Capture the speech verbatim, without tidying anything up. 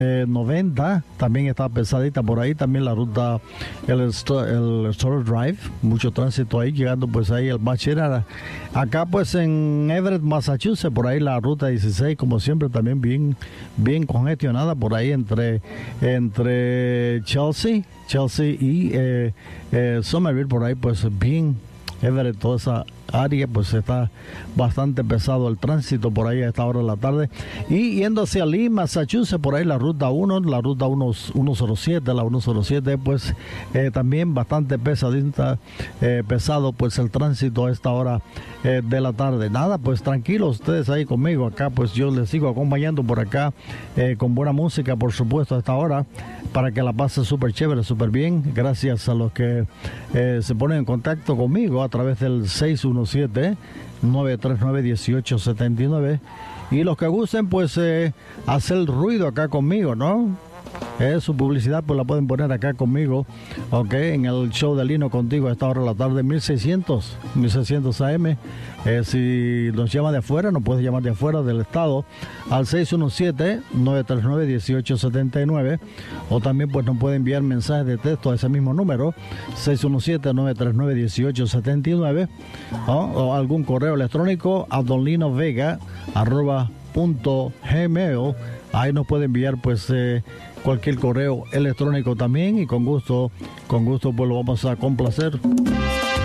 Eh, noventa también está pesadita por ahí, también la ruta, el, Sto- el Storage Drive, mucho tránsito ahí, llegando pues ahí el Bachera. Acá pues en Everett, Massachusetts, por ahí la ruta dieciséis, como siempre, también bien, bien congestionada por ahí entre, entre Chelsea, Chelsea y eh, eh, Somerville, por ahí pues bien, Everett, toda esa área pues está bastante pesado el tránsito por ahí a esta hora de la tarde. Y yendo hacia Lee, Massachusetts, por ahí la ruta uno, la ruta uno, ciento siete, la ciento siete pues eh, también bastante pesadita, eh, pesado pues el tránsito a esta hora eh, de la tarde. Nada, pues tranquilos ustedes ahí conmigo acá, pues yo les sigo acompañando por acá eh, con buena música, por supuesto, a esta hora, para que la pasen súper chévere, súper bien. Gracias a los que eh, se ponen en contacto conmigo a través del seis uno siete, nueve tres nueve, uno ocho siete nueve, y los que gusten pues eh, hacer ruido acá conmigo, ¿no? Eh, su publicidad pues la pueden poner acá conmigo, ok, en el show de Lino contigo a esta hora de la tarde, mil seiscientos A M. Eh, si nos llama de afuera, nos puede llamar de afuera del estado al seis uno siete, nueve tres nueve, uno ocho siete nueve, o también pues nos puede enviar mensajes de texto a ese mismo número, seis uno siete, nueve tres nueve, uno ocho siete nueve, o, o algún correo electrónico a donlinovega arroba punto gmail. Ahí nos puede enviar pues eh, cualquier correo electrónico también, y con gusto, con gusto pues lo vamos a complacer.